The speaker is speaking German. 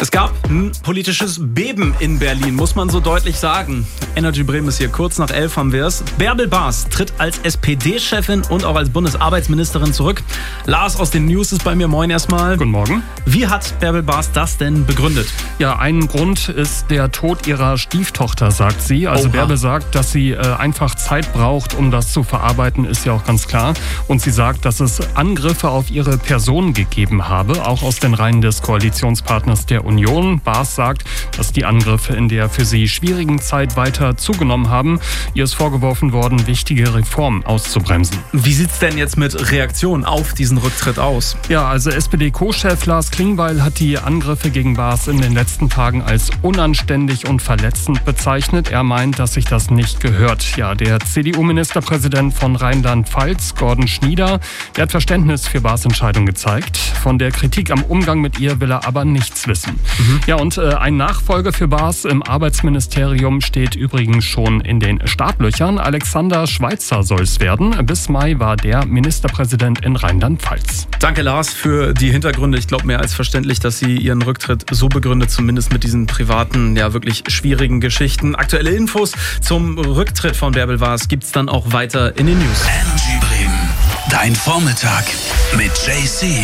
Es gab ein politisches Beben in Berlin, muss man so deutlich sagen. Energy Bremen ist hier, kurz nach 11 haben wir es. Bärbel Baas tritt als SPD-Chefin und auch als Bundesarbeitsministerin zurück. Lars aus den News ist bei mir. Moin erstmal. Guten Morgen. Wie hat Bärbel Baas das denn begründet? Ja, ein Grund ist der Tod ihrer Stieftochter, sagt sie. Also Oha. Bärbel sagt, dass sie einfach Zeit braucht, um das zu verarbeiten, ist ja auch ganz klar. Und sie sagt, dass es Angriffe auf ihre Person gegeben habe, auch aus den Reihen des Koalitionspartners der Union. Baas sagt, dass die Angriffe in der für sie schwierigen Zeit weiter zugenommen haben. Ihr ist vorgeworfen worden, wichtige Reformen auszubremsen. Wie sieht's denn jetzt mit Reaktionen auf diesen Rücktritt aus? Ja, also SPD-Co-Chef Lars Klingbeil hat die Angriffe gegen Baas in den letzten Tagen als unanständig und verletzend bezeichnet. Er meint, dass sich das nicht gehört. Ja, der CDU-Ministerpräsident von Rheinland-Pfalz, Gordon Schnieder, der hat Verständnis für Baas' Entscheidung gezeigt. Von der Kritik am Umgang mit ihr will er aber nichts wissen. Ja, und ein Nachfolger für Baas im Arbeitsministerium steht übrigens schon in den Startlöchern. Alexander Schweitzer soll es werden. Bis Mai war der Ministerpräsident in Rheinland-Pfalz. Danke, Lars, für die Hintergründe. Ich glaube, mehr als verständlich, dass sie ihren Rücktritt so begründet, zumindest mit diesen privaten, ja wirklich schwierigen Geschichten. Aktuelle Infos zum Rücktritt von Bärbel Baas gibt's dann auch weiter in den News. Energy Bremen, dein Vormittag mit JC.